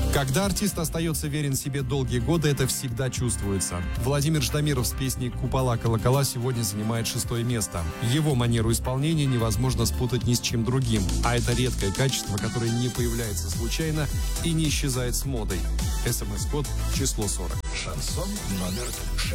Когда артист остается верен себе долгие годы, это всегда чувствуется. Владимир Ждамиров с песней «Купола колокола» сегодня занимает 6-е место. Его манеру исполнения невозможно спутать ни с чем другим. А это редкое качество, которое не появляется случайно и не исчезает с модой. СМС-код число 40. Шансон номер